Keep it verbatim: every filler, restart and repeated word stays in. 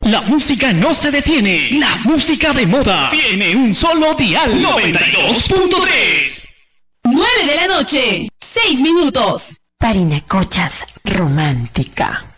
La música no se detiene. La música de moda tiene un solo dial. noventa y dos punto tres. nueve de la noche, seis minutos. Parinacochas romántica.